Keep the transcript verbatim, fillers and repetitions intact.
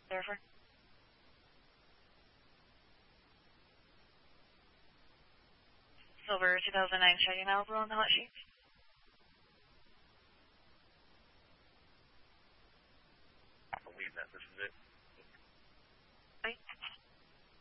Surfer. Silver two thousand nine Chevy Malibu on the hot sheet. I believe that this is it.